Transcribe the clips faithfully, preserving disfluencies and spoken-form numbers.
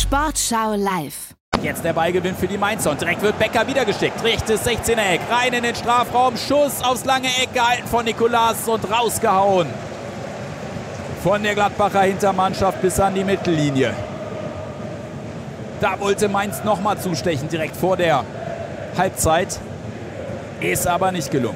Sportschau live. Jetzt der Ballgewinn für die Mainzer und direkt wird Becker wieder geschickt. Rechtes sechzehner Eck, rein in den Strafraum, Schuss aufs lange Eck, gehalten von Nicolas und rausgehauen. Von der Gladbacher Hintermannschaft bis an die Mittellinie. Da wollte Mainz nochmal zustechen, direkt vor der Halbzeit. Ist aber nicht gelungen.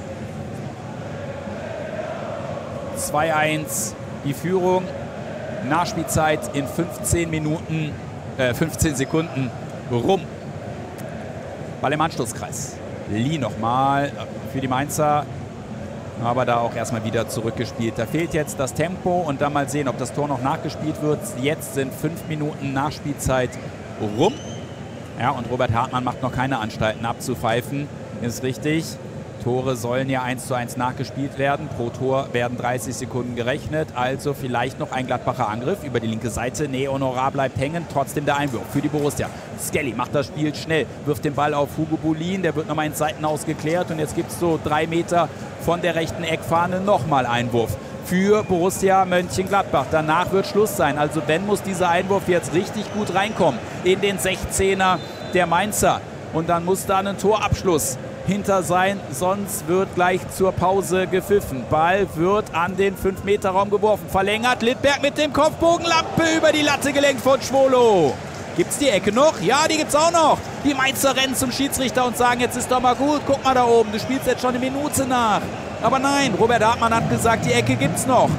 zwei eins die Führung. Nachspielzeit in fünfzehn Minuten, äh, fünfzehn Sekunden rum. Ball im Anschlusskreis. Lee nochmal für die Mainzer. Aber da auch erstmal wieder zurückgespielt. Da fehlt jetzt das Tempo und dann mal sehen, ob das Tor noch nachgespielt wird. Jetzt sind fünf Minuten Nachspielzeit rum. Ja, und Robert Hartmann macht noch keine Anstalten abzupfeifen. Ist richtig. Tore sollen ja eins zu eins nachgespielt werden. Pro Tor werden dreißig Sekunden gerechnet. Also vielleicht noch ein Gladbacher Angriff über die linke Seite. Nee, Honorar bleibt hängen. Trotzdem der Einwurf für die Borussia. Skelly macht das Spiel schnell. Wirft den Ball auf Hugo Bollin. Der wird nochmal ins Seitenhaus geklärt. Und jetzt gibt es so drei Meter von der rechten Eckfahne nochmal Einwurf für Borussia Mönchengladbach. Danach wird Schluss sein. Also Ben muss dieser Einwurf jetzt richtig gut reinkommen in den sechzehner der Mainzer. Und dann muss da ein Torabschluss hinter sein, sonst wird gleich zur Pause gepfiffen. Ball wird an den fünf Meter Raum geworfen. Verlängert Littberg mit dem Kopfbogenlampe über die Latte gelenkt von Schwolo. Gibt's die Ecke noch? Ja, die gibt's auch noch. Die Mainzer rennen zum Schiedsrichter und sagen, jetzt ist doch mal gut, guck mal da oben, du spielst jetzt schon eine Minute nach. Aber nein, Robert Hartmann hat gesagt, die Ecke gibt's noch.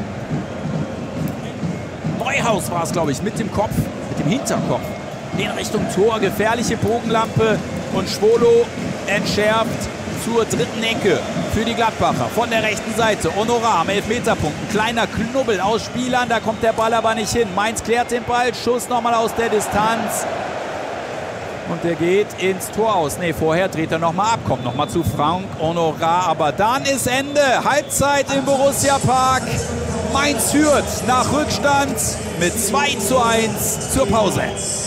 Neuhaus war es, glaube ich, mit dem Kopf, mit dem Hinterkopf in Richtung Tor. Gefährliche Bogenlampe und Schwolo entschärft zur dritten Ecke für die Gladbacher. Von der rechten Seite Honorar am Elfmeterpunkt. Ein kleiner Knubbel aus Spielern, da kommt der Ball aber nicht hin. Mainz klärt den Ball, Schuss nochmal aus der Distanz. Und der geht ins Tor aus. Ne, vorher dreht er nochmal ab, kommt nochmal zu Frank Honorar. Aber dann ist Ende. Halbzeit im Borussia Park. Mainz führt nach Rückstand mit zwei zu eins zur Pause.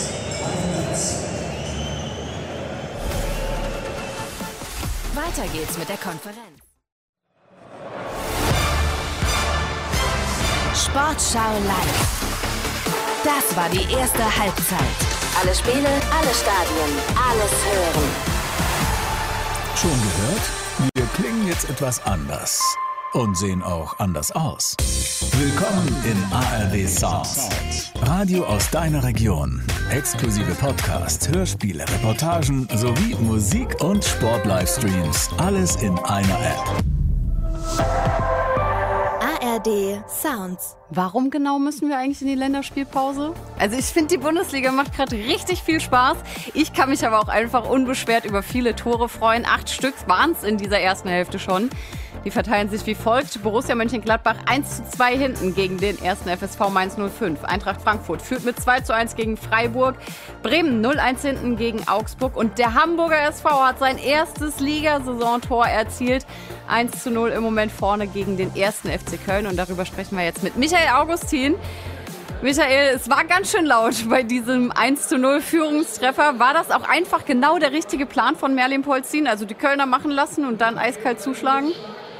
Weiter geht's mit der Konferenz. Sportschau live. Das war die erste Halbzeit. Alle Spiele, alle Stadien, alles hören. Schon gehört? Wir klingen jetzt etwas anders. Und sehen auch anders aus. Willkommen in A R D Sounds. Radio aus deiner Region. Exklusive Podcasts, Hörspiele, Reportagen sowie Musik- und Sport-Livestreams. Alles in einer App. A R D Sounds. Warum genau müssen wir eigentlich in die Länderspielpause? Also ich finde, die Bundesliga macht gerade richtig viel Spaß. Ich kann mich aber auch einfach unbeschwert über viele Tore freuen. Acht Stück waren es in dieser ersten Hälfte schon. Die verteilen sich wie folgt. Borussia Mönchengladbach eins zu zwei hinten gegen den ersten F S V Mainz null fünf. Eintracht Frankfurt führt mit zwei zu eins gegen Freiburg. Bremen null eins hinten gegen Augsburg. Und der Hamburger S V hat sein erstes Ligasaisontor erzielt. eins zu null im Moment vorne gegen den ersten F C Köln. Und darüber sprechen wir jetzt mit Michael Augustin. Michael, es war ganz schön laut bei diesem eins zu null Führungstreffer. War das auch einfach genau der richtige Plan von Merlin Polzin? Also die Kölner machen lassen und dann eiskalt zuschlagen?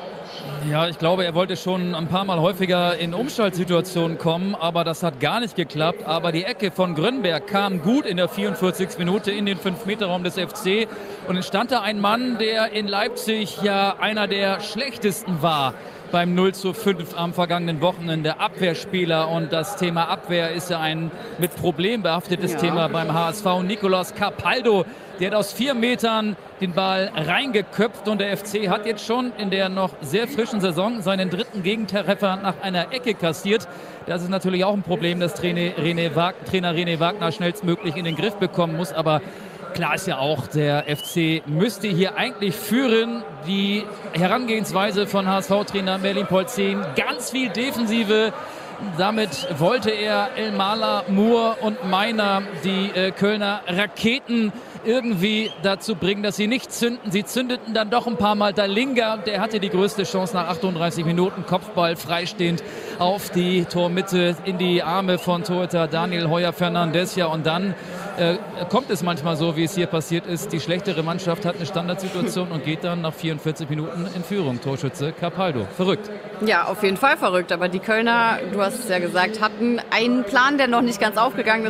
Ja, ich glaube, er wollte schon ein paar Mal häufiger in Umschaltsituationen kommen, aber das hat gar nicht geklappt. Aber die Ecke von Grönberg kam gut in der vierundvierzigsten Minute in den fünf Meter Raum des F C. Und es stand da ein Mann, der in Leipzig ja einer der schlechtesten war beim null zu fünf am vergangenen Wochenende. Abwehrspieler, und das Thema Abwehr ist ja ein mit Problem behaftetes ja. Thema beim H S V. Nicolas Capaldo, der hat aus vier Metern den Ball reingeköpft, und der F C hat jetzt schon in der noch sehr frischen Saison seinen dritten Gegentreffer nach einer Ecke kassiert. Das ist natürlich auch ein Problem, das Trainer René Wagner, Trainer René Wagner schnellstmöglich in den Griff bekommen muss. Aber klar ist ja auch, der F C müsste hier eigentlich führen. Die Herangehensweise von H S V-Trainer Merlin Polzin, ganz viel Defensive. Damit wollte er Elmala, Moore und Meiner, die äh, Kölner Raketen, irgendwie dazu bringen, dass sie nicht zünden. Sie zündeten dann doch ein paar Mal. Dalinga, der hatte die größte Chance nach achtunddreißig Minuten. Kopfball freistehend auf die Tormitte in die Arme von Torhüter Daniel Heuer-Fernandes. Ja, und dann äh, kommt es manchmal so, wie es hier passiert ist. Die schlechtere Mannschaft hat eine Standardsituation und geht dann nach vierundvierzig Minuten in Führung. Torschütze Capaldo. Verrückt. Ja, auf jeden Fall verrückt. Aber die Kölner, du hast es ja gesagt, hatten einen Plan, der noch nicht ganz aufgegangen